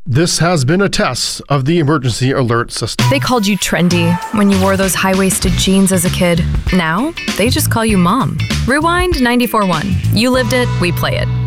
This has been a test of the emergency alert system. They called you trendy when you wore those high-waisted jeans as a kid. Now, they just call you Mom. Rewind 94.1. You lived it, we play it.